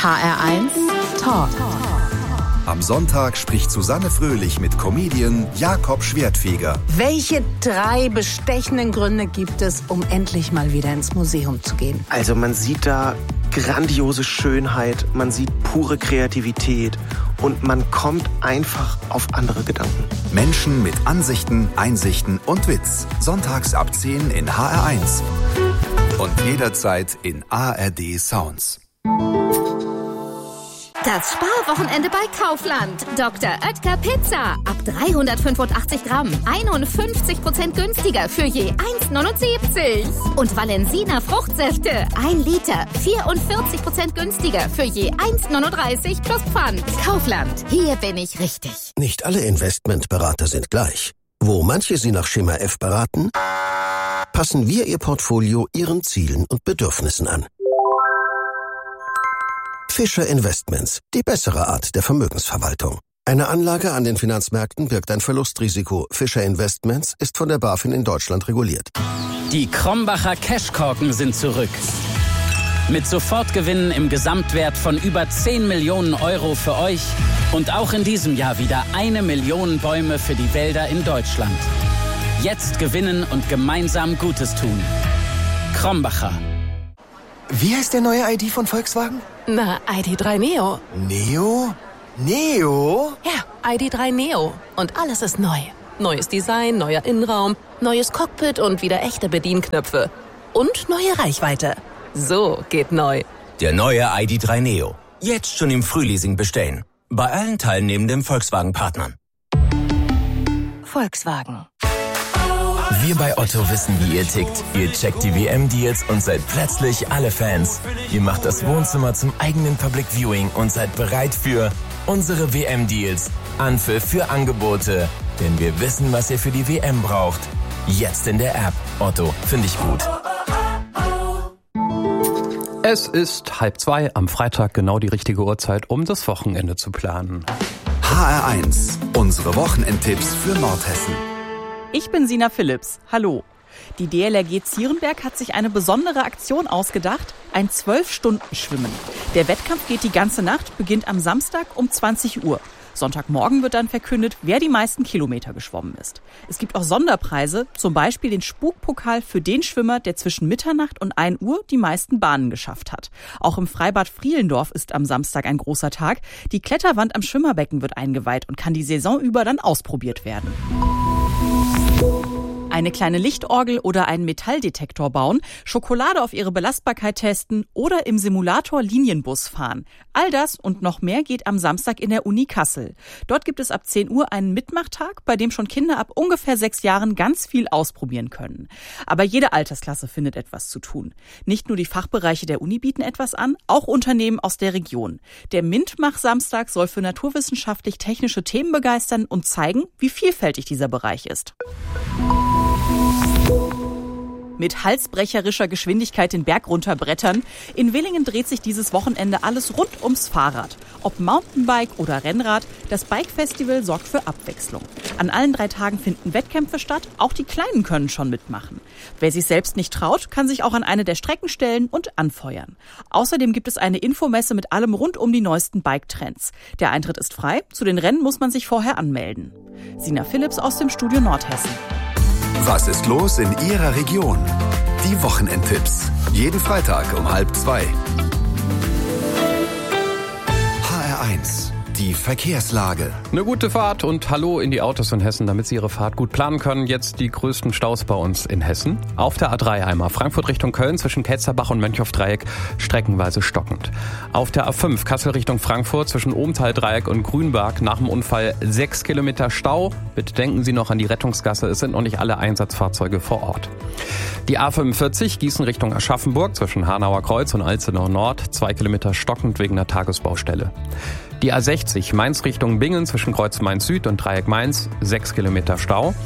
HR1 Talk. Am Sonntag spricht Susanne Fröhlich mit Comedian Jakob Schwertfeger. Welche 3 bestechenden Gründe gibt es, um endlich mal wieder ins Museum zu gehen? Also man sieht da grandiose Schönheit, man sieht pure Kreativität und man kommt einfach auf andere Gedanken. Menschen mit Ansichten, Einsichten und Witz. Sonntags ab 10 in HR1. Und jederzeit in ARD Sounds. Das Sparwochenende bei Kaufland. Dr. Oetker Pizza. Ab 385 Gramm. 51% günstiger für je 1,79. Und Valensina Fruchtsäfte. 1 Liter. 44% günstiger für je 1,39 plus Pfand. Kaufland. Hier bin ich richtig. Nicht alle Investmentberater sind gleich. Wo manche Sie nach Schema F beraten, passen wir Ihr Portfolio Ihren Zielen und Bedürfnissen an. Fischer Investments, die bessere Art der Vermögensverwaltung. Eine Anlage an den Finanzmärkten birgt ein Verlustrisiko. Fischer Investments ist von der BaFin in Deutschland reguliert. Die Krombacher Cashkorken sind zurück. Mit Sofortgewinnen im Gesamtwert von über 10 Millionen Euro für euch und auch in diesem Jahr wieder 1 Million Bäume für die Wälder in Deutschland. Jetzt gewinnen und gemeinsam Gutes tun. Krombacher. Wie heißt der neue ID von Volkswagen? Na, ID.3 Neo. Neo? Neo? Ja, ID.3 Neo. Und alles ist neu. Neues Design, neuer Innenraum, neues Cockpit und wieder echte Bedienknöpfe. Und neue Reichweite. So geht neu. Der neue ID.3 Neo. Jetzt schon im Frühleasing bestellen. Bei allen teilnehmenden Volkswagen-Partnern. Volkswagen. Wir bei Otto wissen, wie ihr tickt. Ihr checkt die WM-Deals und seid plötzlich alle Fans. Ihr macht das Wohnzimmer zum eigenen Public Viewing und seid bereit für unsere WM-Deals. Anpfiff für Angebote. Denn wir wissen, was ihr für die WM braucht. Jetzt in der App. Otto, finde ich gut. Es ist 1:30 am Freitag, genau die richtige Uhrzeit, um das Wochenende zu planen. HR1, unsere Wochenendtipps für Nordhessen. Ich bin Sina Philipps. Hallo. Die DLRG Zierenberg hat sich eine besondere Aktion ausgedacht, ein 12-Stunden-Schwimmen. Der Wettkampf geht die ganze Nacht, beginnt am Samstag um 20 Uhr. Sonntagmorgen wird dann verkündet, wer die meisten Kilometer geschwommen ist. Es gibt auch Sonderpreise, zum Beispiel den Spukpokal für den Schwimmer, der zwischen Mitternacht und 1 Uhr die meisten Bahnen geschafft hat. Auch im Freibad Frielendorf ist am Samstag ein großer Tag. Die Kletterwand am Schwimmerbecken wird eingeweiht und kann die Saison über dann ausprobiert werden. Eine kleine Lichtorgel oder einen Metalldetektor bauen, Schokolade auf ihre Belastbarkeit testen oder im Simulator Linienbus fahren. All das und noch mehr geht am Samstag in der Uni Kassel. Dort gibt es ab 10 Uhr einen Mitmachtag, bei dem schon Kinder ab ungefähr 6 Jahren ganz viel ausprobieren können. Aber jede Altersklasse findet etwas zu tun. Nicht nur die Fachbereiche der Uni bieten etwas an, auch Unternehmen aus der Region. Der MINT-Mach-Samstag soll für naturwissenschaftlich-technische Themen begeistern und zeigen, wie vielfältig dieser Bereich ist. Mit halsbrecherischer Geschwindigkeit den Berg runterbrettern. In Willingen dreht sich dieses Wochenende alles rund ums Fahrrad. Ob Mountainbike oder Rennrad, das Bike-Festival sorgt für Abwechslung. An allen 3 Tagen finden Wettkämpfe statt, auch die Kleinen können schon mitmachen. Wer sich selbst nicht traut, kann sich auch an eine der Strecken stellen und anfeuern. Außerdem gibt es eine Infomesse mit allem rund um die neuesten Bike-Trends. Der Eintritt ist frei, zu den Rennen muss man sich vorher anmelden. Sina Philipps aus dem Studio Nordhessen. Was ist los in Ihrer Region? Die Wochenendtipps. Jeden Freitag um 1:30. HR1, die Verkehrslage. Eine gute Fahrt und Hallo in die Autos in Hessen, damit Sie Ihre Fahrt gut planen können. Jetzt die größten Staus bei uns in Hessen. Auf der A3 einmal Frankfurt Richtung Köln zwischen Ketzerbach und Mönchhoff-Dreieck streckenweise stockend. Auf der A5 Kassel Richtung Frankfurt zwischen Obenthal-Dreieck und Grünberg nach dem Unfall 6 Kilometer Stau. Bitte denken Sie noch an die Rettungsgasse, es sind noch nicht alle Einsatzfahrzeuge vor Ort. Die A45 Gießen Richtung Aschaffenburg zwischen Hanauer Kreuz und Alzenau Nord 2 Kilometer stockend wegen der Tagesbaustelle. Die A60 Mainz Richtung Bingen zwischen Kreuz Mainz Süd und Dreieck Mainz 6 Kilometer Stau.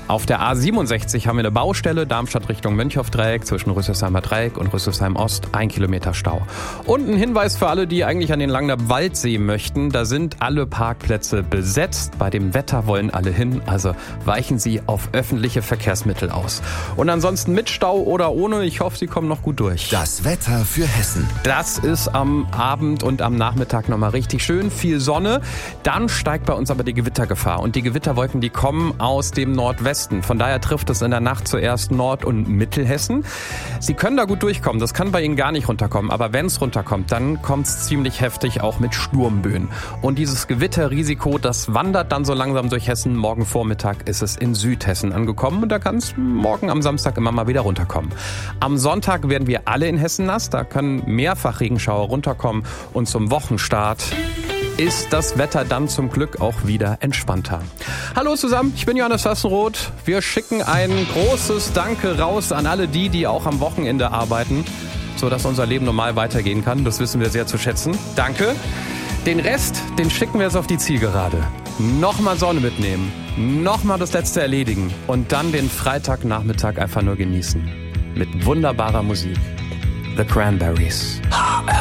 Auf der A67 haben wir eine Baustelle, Darmstadt Richtung Mönchhofdreieck, zwischen Rüsselsheimer Dreieck und Rüsselsheim Ost, 1 Kilometer Stau. Und ein Hinweis für alle, die eigentlich an den Langnab Waldsee möchten, da sind alle Parkplätze besetzt. Bei dem Wetter wollen alle hin, also weichen Sie auf öffentliche Verkehrsmittel aus. Und ansonsten mit Stau oder ohne, ich hoffe, Sie kommen noch gut durch. Das Wetter für Hessen. Das ist am Abend und am Nachmittag nochmal richtig schön, viel Sonne. Dann steigt bei uns aber die Gewittergefahr. Und die Gewitterwolken, die kommen aus dem Nordwesten. Von daher trifft es in der Nacht zuerst Nord- und Mittelhessen. Sie können da gut durchkommen, das kann bei Ihnen gar nicht runterkommen. Aber wenn es runterkommt, dann kommt es ziemlich heftig auch mit Sturmböen. Und dieses Gewitterrisiko, das wandert dann so langsam durch Hessen. Morgen Vormittag ist es in Südhessen angekommen und da kann es morgen am Samstag immer mal wieder runterkommen. Am Sonntag werden wir alle in Hessen nass, da können mehrfach Regenschauer runterkommen und zum Wochenstart ist das Wetter dann zum Glück auch wieder entspannter. Hallo zusammen, ich bin Johannes Fassenroth. Wir schicken ein großes Danke raus an alle die auch am Wochenende arbeiten, sodass unser Leben normal weitergehen kann. Das wissen wir sehr zu schätzen. Danke. Den Rest, den schicken wir jetzt auf die Zielgerade. Nochmal Sonne mitnehmen, nochmal das Letzte erledigen und dann den Freitagnachmittag einfach nur genießen. Mit wunderbarer Musik. The Cranberries.